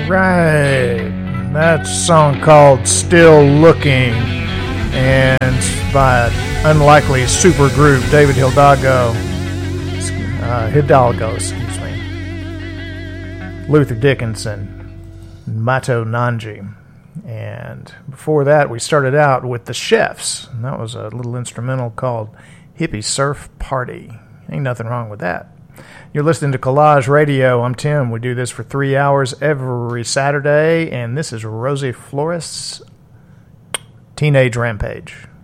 Right. That's a song called Still Looking, and by unlikely supergroup David Hidalgo, Luther Dickinson, Mato Nanji. And before that, we started out with the Chefs, and that was a little instrumental called Hippie Surf Party. Ain't nothing wrong with that. You're listening to Collage Radio. I'm Tim. We do this for 3 hours every Saturday, and this is Rosie Flores' Teenage Rampage.